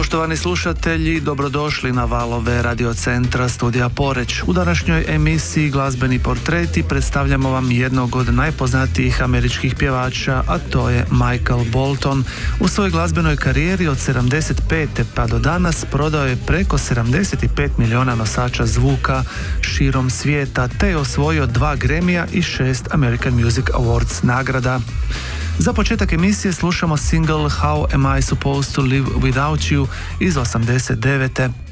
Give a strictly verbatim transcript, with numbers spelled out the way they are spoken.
Poštovani slušatelji, dobrodošli na valove radiocentra Studija Poreć. U današnjoj emisiji Glazbeni portreti predstavljamo vam jednog od najpoznatijih američkih pjevača, a to je Michael Bolton. U svojoj glazbenoj karijeri od sedamdeset pete pa do danas prodao je preko sedamdeset pet milijuna nosača zvuka širom svijeta, te je osvojio dva Grammyja i šest American Music Awards nagrada. Za početak emisije slušamo single How Am I Supposed to Live Without You iz osamdeset devete